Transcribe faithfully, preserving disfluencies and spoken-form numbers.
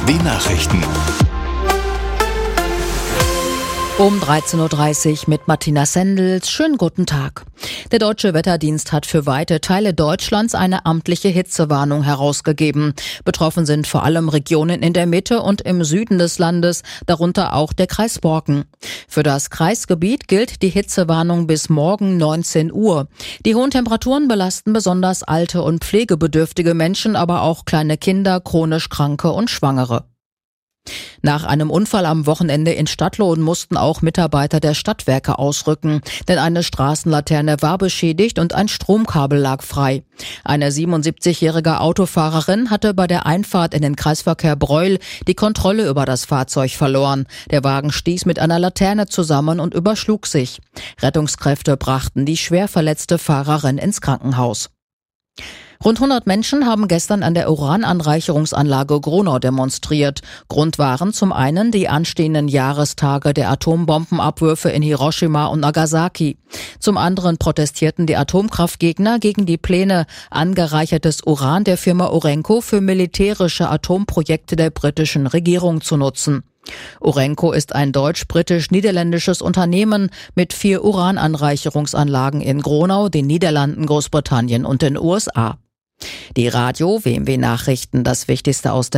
Die Nachrichten. Um dreizehn Uhr dreißig mit Martina Sendels. Schönen guten Tag. Der Deutsche Wetterdienst hat für weite Teile Deutschlands eine amtliche Hitzewarnung herausgegeben. Betroffen sind vor allem Regionen in der Mitte und im Süden des Landes, darunter auch der Kreis Borken. Für das Kreisgebiet gilt die Hitzewarnung bis morgen neunzehn Uhr. Die hohen Temperaturen belasten besonders alte und pflegebedürftige Menschen, aber auch kleine Kinder, chronisch Kranke und Schwangere. Nach einem Unfall am Wochenende in Stadtlohn mussten auch Mitarbeiter der Stadtwerke ausrücken, denn eine Straßenlaterne war beschädigt und ein Stromkabel lag frei. Eine siebenundsiebzigjährige Autofahrerin hatte bei der Einfahrt in den Kreisverkehr Breuel die Kontrolle über das Fahrzeug verloren. Der Wagen stieß mit einer Laterne zusammen und überschlug sich. Rettungskräfte brachten die schwer verletzte Fahrerin ins Krankenhaus. Rund hundert Menschen haben gestern an der Urananreicherungsanlage Gronau demonstriert. Grund waren zum einen die anstehenden Jahrestage der Atombombenabwürfe in Hiroshima und Nagasaki. Zum anderen protestierten die Atomkraftgegner gegen die Pläne, angereichertes Uran der Firma Urenco für militärische Atomprojekte der britischen Regierung zu nutzen. Urenco ist ein deutsch-britisch-niederländisches Unternehmen mit vier Urananreicherungsanlagen in Gronau, den Niederlanden, Großbritannien und den U S A. Die Radio W M W Nachrichten, das Wichtigste aus der